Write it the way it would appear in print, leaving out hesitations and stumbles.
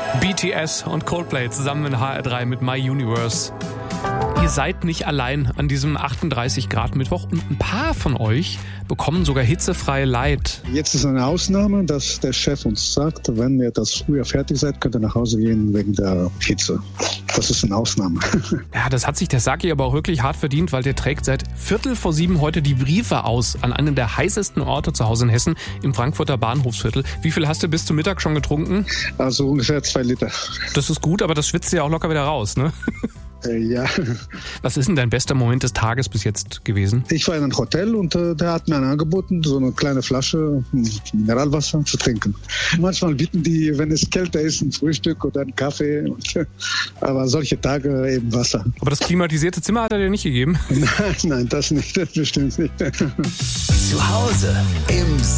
BTS und Coldplay zusammen in HR3 mit My Universe. Ihr seid nicht allein an diesem 38 Grad Mittwoch und ein paar von euch bekommen sogar hitzefreie Light. Jetzt ist eine Ausnahme, dass der Chef uns sagt, wenn ihr das früher fertig seid, könnt ihr nach Hause gehen wegen der Hitze. Das ist eine Ausnahme. Ja, das hat sich der Saki aber auch wirklich hart verdient, weil der trägt seit 6:45 heute die Briefe aus an einem der heißesten Orte zu Hause in Hessen, im Frankfurter Bahnhofsviertel. Wie viel hast du bis zum Mittag schon getrunken? Also ungefähr 2 Liter. Das ist gut, aber das schwitzt ja auch locker wieder raus, ne? Ja. Was ist denn dein bester Moment des Tages bis jetzt gewesen? Ich war in einem Hotel und der hat mir angeboten, so eine kleine Flasche Mineralwasser zu trinken. Manchmal bieten die, wenn es kälter ist, ein Frühstück oder einen Kaffee. Aber solche Tage eben Wasser. Aber das klimatisierte Zimmer hat er dir nicht gegeben? Nein, das nicht. Das bestimmt nicht. Zu Hause im